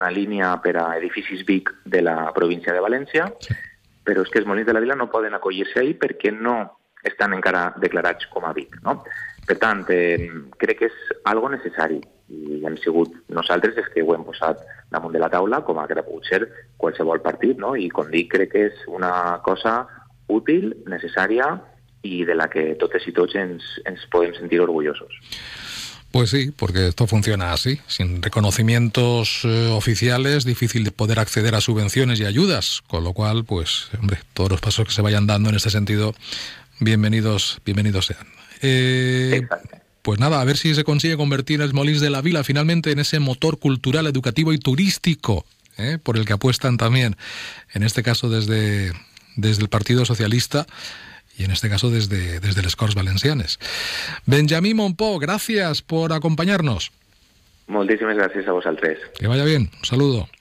una línia per a edificis Vic de la província de València, però és que els Molins de la Vila no poden acollir-se ahir perquè no estan encara declarats com a Vic, no? Per tant, crec que és algo necessari i hem sigut nosaltres els que ho hem posat damunt de la taula, com hauria pogut ser qualsevol partit, no? I com dic, crec que és una cosa útil, necessària y de la que totes y tots ens podem sentir orgullosos. Pues sí, porque esto funciona así. Sin reconocimientos oficiales, difícil de poder acceder a subvenciones y ayudas, con lo cual, pues, hombre, todos los pasos que se vayan dando en este sentido, bienvenidos sean. Pues nada, a ver si se consigue convertir els Molins de la Vila finalmente en ese motor cultural, educativo y turístico, por el que apuestan también, en este caso desde el Partido Socialista, y en este caso desde les Corts Valencianes. Benjamí Montpó, gracias por acompañarnos. Moltíssimes gràcies a vosaltres. Que vaya bien, un saludo.